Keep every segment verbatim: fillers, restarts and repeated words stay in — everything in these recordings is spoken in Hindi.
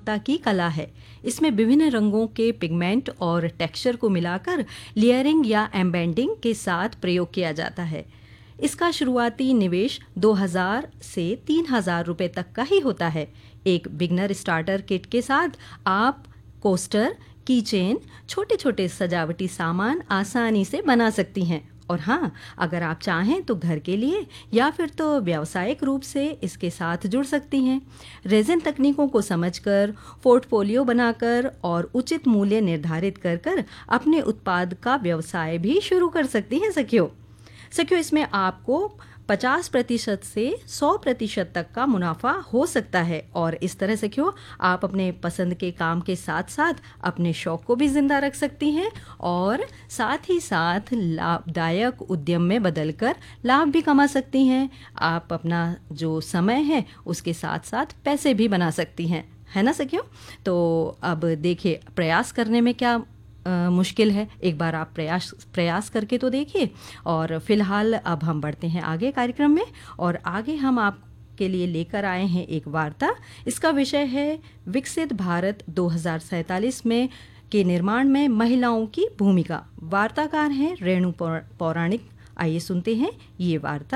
रचनात्मकता की कला है। इसमें विभिन्न रंगों के पिगमेंट और टेक्सचर को मिलाकर लेयरिंग या एम्बेडिंग के साथ प्रयोग किया जाता है। इसका शुरुआती निवेश दो हज़ार से तीन हज़ार रुपये तक का ही होता है। एक बिगनर स्टार्टर किट के साथ आप कोस्टर, की चेन, छोटे छोटे सजावटी सामान आसानी से बना सकती हैं। और हाँ, अगर आप चाहें तो घर के लिए या फिर तो व्यावसायिक रूप से इसके साथ जुड़ सकती हैं। रेजिन तकनीकों को समझकर, पोर्टफोलियो बनाकर और उचित मूल्य निर्धारित कर कर अपने उत्पाद का व्यवसाय भी शुरू कर सकती हैं सखियों। सखियों, इसमें आपको पचास प्रतिशत से सौ प्रतिशत तक का मुनाफा हो सकता है। और इस तरह सखियों, आप अपने पसंद के काम के साथ साथ अपने शौक को भी जिंदा रख सकती हैं और साथ ही साथ लाभदायक उद्यम में बदलकर लाभ भी कमा सकती हैं। आप अपना जो समय है उसके साथ साथ पैसे भी बना सकती हैं, है ना सखियों। तो अब देखिए, प्रयास करने में क्या आ, मुश्किल है। एक बार आप प्रयास प्रयास करके तो देखिए। और फिलहाल अब हम बढ़ते हैं आगे कार्यक्रम में, और आगे हम आपके लिए लेकर आए हैं एक वार्ता। इसका विषय है विकसित भारत दो हज़ार सैंतालीस में के निर्माण में महिलाओं की भूमिका। वार्ताकार हैं रेणु पौराणिक। आइए सुनते हैं ये वार्ता।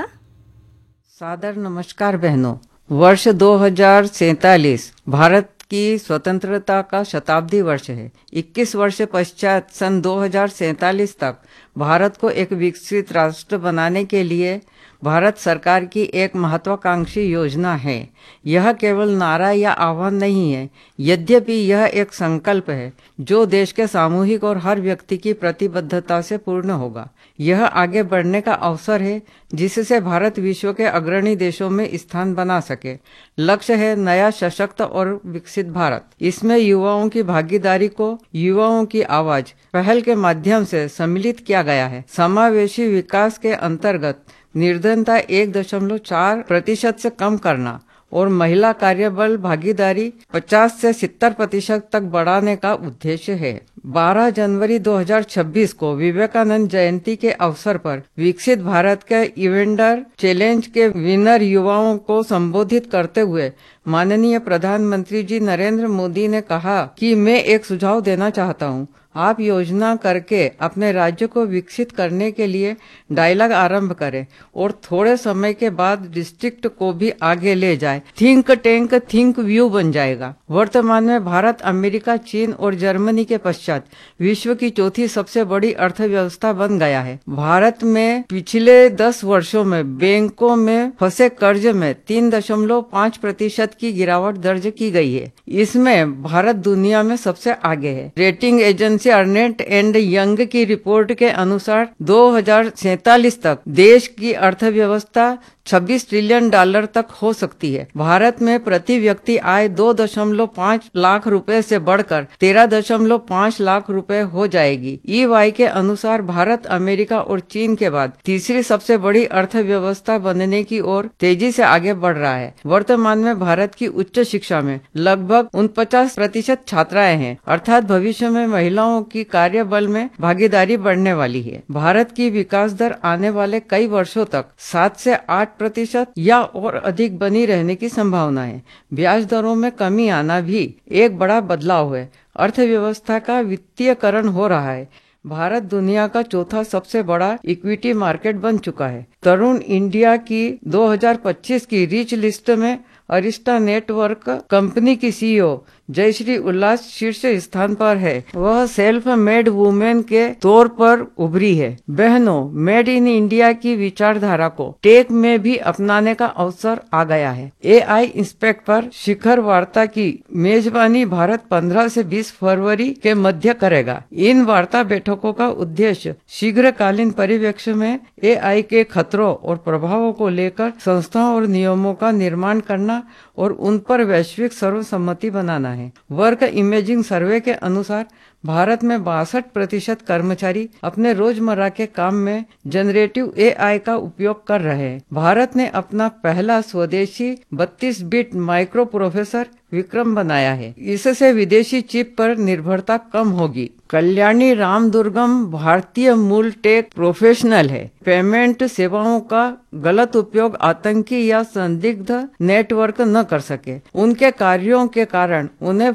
सादर नमस्कार बहनों। वर्ष दो हज़ार सैंतालीस भारत की स्वतंत्रता का शताब्दी वर्ष है। इक्कीस वर्ष पश्चात सन दो हज़ार सैंतालीस तक भारत को एक विकसित राष्ट्र बनाने के लिए भारत सरकार की एक महत्वाकांक्षी योजना है। यह केवल नारा या आह्वान नहीं है, यद्यपि यह एक संकल्प है जो देश के सामूहिक और हर व्यक्ति की प्रतिबद्धता से पूर्ण होगा। यह आगे बढ़ने का अवसर है जिससे भारत विश्व के अग्रणी देशों में स्थान बना सके। लक्ष्य है नया सशक्त और विकसित भारत। इसमें युवाओं की भागीदारी को युवाओं की आवाज पहल के माध्यम से सम्मिलित किया गया है। समावेशी विकास के अंतर्गत निर्धनता एक दशमलव चार प्रतिशत से कम करना और महिला कार्यबल भागीदारी पचास से सत्तर प्रतिशत तक बढ़ाने का उद्देश्य है। बारह जनवरी दो हज़ार छब्बीस को विवेकानंद जयंती के अवसर पर विकसित भारत के इवेंडर चैलेंज के विनर युवाओं को संबोधित करते हुए माननीय प्रधानमंत्री जी नरेंद्र मोदी ने कहा कि मैं एक सुझाव देना चाहता हूँ। आप योजना करके अपने राज्य को विकसित करने के लिए डायलॉग आरंभ करें और थोड़े समय के बाद डिस्ट्रिक्ट को भी आगे ले जाए। थिंक टैंक थिंक व्यू बन जाएगा। वर्तमान में भारत अमेरिका, चीन और जर्मनी के पश्चात विश्व की चौथी सबसे बड़ी अर्थव्यवस्था बन गया है। भारत में पिछले दस वर्षों में बैंकों में फंसे कर्ज में तीन दशमलव पाँच प्रतिशत की गिरावट दर्ज की गई है। इसमें भारत दुनिया में सबसे आगे है। Rating agency Ernest and young की रिपोर्ट के अनुसार दो हज़ार सैंतालीस तक देश की अर्थव्यवस्था छब्बीस ट्रिलियन डॉलर तक हो सकती है। भारत में प्रति व्यक्ति आय दो दशमलव पाँच लाख रुपए से बढ़कर तेरह दशमलव पाँच लाख रुपए हो जाएगी। ई वाई के अनुसार भारत अमेरिका और चीन के बाद तीसरी सबसे बड़ी अर्थव्यवस्था बनने की ओर तेजी से आगे बढ़ रहा है। वर्तमान में भारत की उच्च शिक्षा में लगभग उनपचास प्रतिशत छात्राएं हैं, अर्थात भविष्य में महिलाओं की कार्यबल में भागीदारी बढ़ने वाली है। भारत की विकास दर आने वाले कई वर्षों तक सात से आठ प्रतिशत या और अधिक बनी रहने की संभावना है। ब्याज दरों में कमी आना भी एक बड़ा बदलाव है। अर्थव्यवस्था का वित्तीयकरण हो रहा है। भारत दुनिया का चौथा सबसे बड़ा इक्विटी मार्केट बन चुका है। तरुण इंडिया की दो हज़ार पच्चीस की रिच लिस्ट में अरिस्टा नेटवर्क कंपनी की सीईओ जयश्री उल्लास शीर्ष स्थान पर है। वह सेल्फ मेड वुमेन के तौर पर उभरी है। बहनों, मेड इन इंडिया की विचारधारा को टेक में भी अपनाने का अवसर आ गया है। ए आई इंस्पेक्ट पर शिखर वार्ता की मेजबानी भारत पंद्रह से बीस फरवरी के मध्य करेगा। इन वार्ता बैठकों का उद्देश्य शीघ्रकालीन परिप्रेक्ष्य में ए आई के खतरों और प्रभावों को लेकर संस्थाओं और नियमों का निर्माण करना और उन पर वैश्विक सर्वसम्मति बनाना है। वर्क इमेजिंग सर्वे के अनुसार भारत में बासठ प्रतिशत कर्मचारी अपने रोजमर्रा के काम में जनरेटिव ए आई का उपयोग कर रहे हैं। भारत ने अपना पहला स्वदेशी बत्तीस बिट माइक्रो प्रोसेसर विक्रम बनाया है। इससे विदेशी चिप पर निर्भरता कम होगी। कल्याणी रामदुर्गम भारतीय मूल टेक प्रोफेशनल है। पेमेंट सेवाओं का गलत उपयोग आतंकी या संदिग्ध नेटवर्क न कर सके। उनके कार्यों के कारण उन्हें